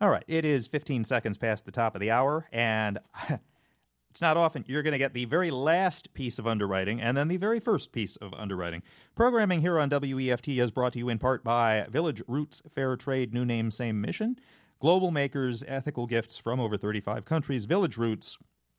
All right, it is 15 seconds past the top of the hour, and it's not often you're going to get the very last piece of underwriting and then the very first piece of underwriting. Programming here on WEFT is brought to you in part by Village Roots Fair Trade, new name, same mission. Global makers, ethical gifts from over 35 countries. Village Roots,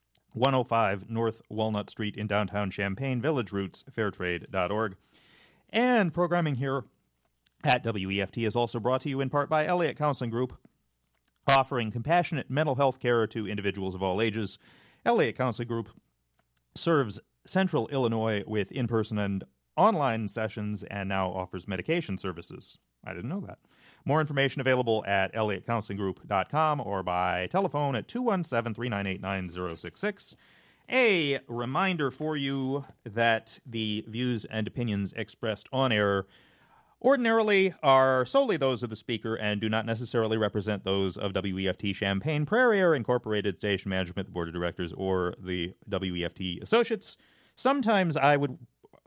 105 North Walnut Street in downtown Champaign, villagerootsfairtrade.org. And programming here at WEFT is also brought to you in part by Elliott Counseling Group, offering compassionate mental health care to individuals of all ages. Elliott Counseling Group serves Central Illinois with in-person and online sessions and now offers medication services. I didn't know that. More information available at elliottcounselinggroup.com or by telephone at 217-398-9066. A reminder for you that the views and opinions expressed on air ordinarily are solely those of the speaker and do not necessarily represent those of WEFT Champaign Prairie Air Incorporated, station management, the board of directors, or the WEFT associates. Sometimes I would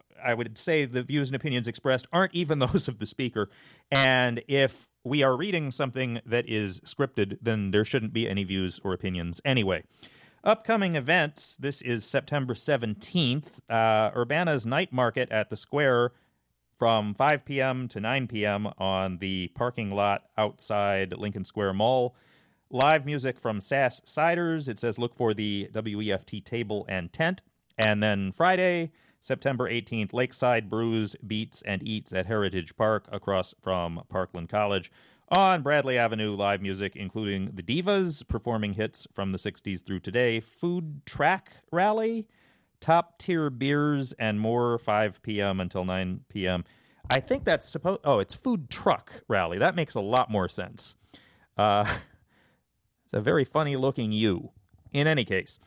say the views and opinions expressed aren't even those of the speaker, and if we are reading something that is scripted, then there shouldn't be any views or opinions anyway. Upcoming events, this is September 17th, Urbana's Night Market at the Square from 5 p.m. to 9 p.m. on the parking lot outside Lincoln Square Mall. Live music from Sass Ciders. It says look for the WEFT table and tent. And then Friday, September 18th, Lakeside Brews, Beats, and Eats at Heritage Park across from Parkland College. On Bradley Avenue, live music, including the Divas, performing hits from the 60s through today. Food track rally, top-tier beers, and more, 5 p.m. until 9 p.m. I think that's supposed... Oh, it's food truck rally. That makes a lot more sense. It's a very funny-looking U. In any case,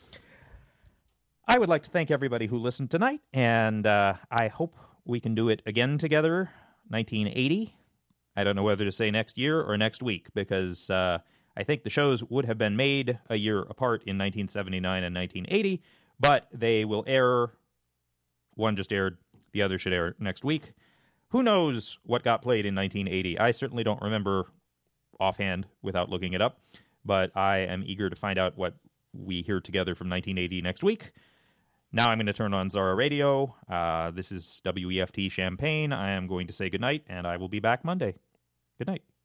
I would like to thank everybody who listened tonight, and I hope we can do it again together, 1980. I don't know whether to say next year or next week, because I think the shows would have been made a year apart in 1979 and 1980, but they will air. One just aired. The other should air next week. Who knows what got played in 1980? I certainly don't remember offhand without looking it up, but I am eager to find out what we hear together from 1980 next week. Now I'm going to turn on Zara Radio. This is WEFT Champaign. I am going to say goodnight, and I will be back Monday. Good night.